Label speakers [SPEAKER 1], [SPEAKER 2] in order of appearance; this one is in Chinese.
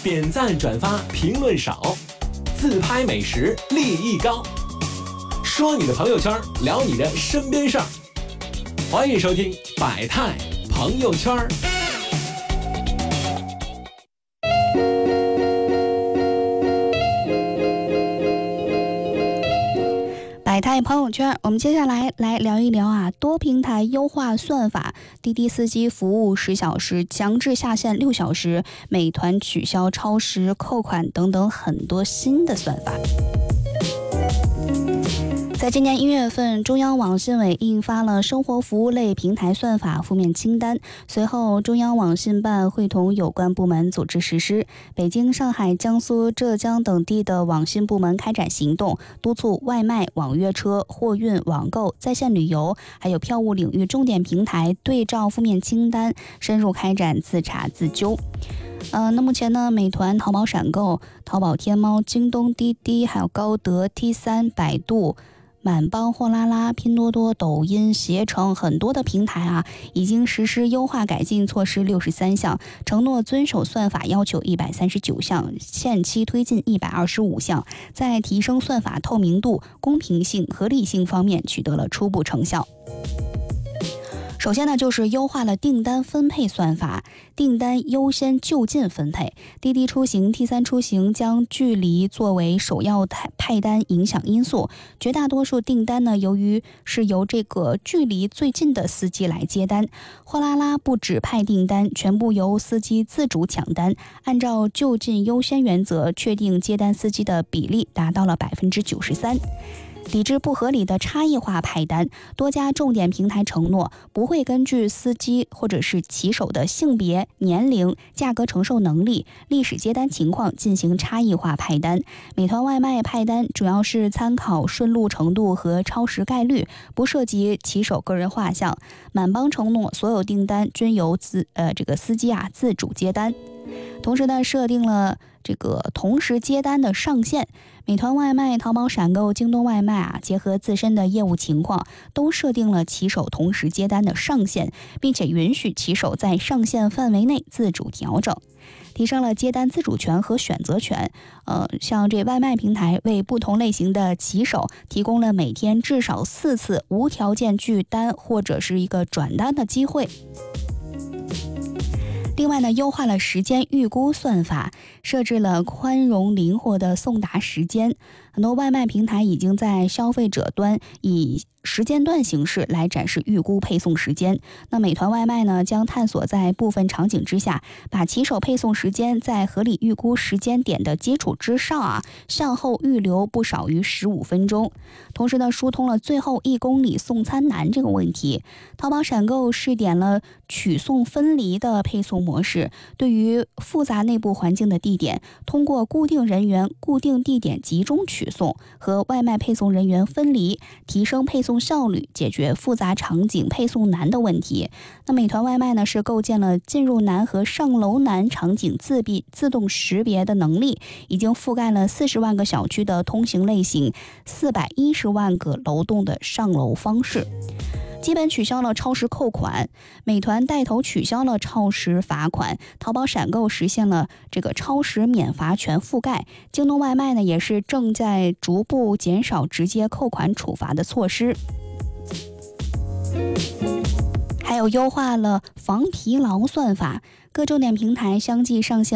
[SPEAKER 1] 点赞转发评论少，自拍美食利益高，说你的朋友圈，聊你的身边事儿。欢迎收听百态朋友圈。
[SPEAKER 2] 百态朋友圈，我们接下来聊一聊多平台优化算法，滴滴司机服务10小时强制下线6小时，美团取消超时扣款等等很多新的算法。在今年1月份，中央网信委印发了生活服务类平台算法负面清单，随后中央网信办会同有关部门组织实施。北京、上海、江苏、浙江等地的网信部门开展行动，督促外卖、网约车、货运、网购、在线旅游还有票务领域重点平台对照负面清单，深入开展自查自纠。那目前呢，美团、淘宝闪购、淘宝天猫、京东、滴滴还有高德、T3、百度、满帮、货拉拉、拼多多、抖音、携程很多的平台已经实施优化改进措施63项，承诺遵守算法要求139项，限期推进125项，在提升算法透明度、公平性、合理性方面取得了初步成效。首先呢，就是优化了订单分配算法，订单优先就近分配。滴滴出行、T3出行将距离作为首要派单影响因素，绝大多数订单呢，由这个距离最近的司机来接单。货拉拉不指派订单，全部由司机自主抢单，按照就近优先原则确定接单司机的比例达到了93%。抵制不合理的差异化派单，多家重点平台承诺不会根据司机或者是骑手的性别、年龄、价格承受能力、历史接单情况进行差异化派单。美团外卖派单主要是参考顺路程度和超时概率，不涉及骑手个人画像。满帮承诺所有订单均由司机自主接单。同时呢，设定了这个同时接单的上限。美团外卖、淘宝闪购、京东外卖结合自身的业务情况，都设定了骑手同时接单的上限，并且允许骑手在上限范围内自主调整，提升了接单自主权和选择权。像这外卖平台为不同类型的骑手提供了每天至少4次无条件拒单或者是一个转单的机会。另外呢，优化了时间预估算法，设置了宽容灵活的送达时间。很多外卖平台已经在消费者端以时间段形式来展示预估配送时间。那美团外卖呢，将探索在部分场景之下，把骑手配送时间在合理预估时间点的基础之上向后预留不少于15分钟。同时呢，疏通了最后1公里送餐难这个问题。淘宝闪购试点了取送分离的配送模式，对于复杂内部环境的地点，通过固定人员、固定地点集中取送和外卖配送人员分离，提升配送效率，解决复杂场景配送难的问题。那美团外卖呢，是构建了进入难和上楼难场景自动识别的能力，已经覆盖了40万个小区的通行类型，410万个楼栋的上楼方式。基本取消了超时扣款，美团带头取消了超时罚款，淘宝闪购实现了这个超时免罚全覆盖，京东外卖呢也是正在逐步减少直接扣款处罚的措施。还有优化了防疲劳算法，各重点平台相继上线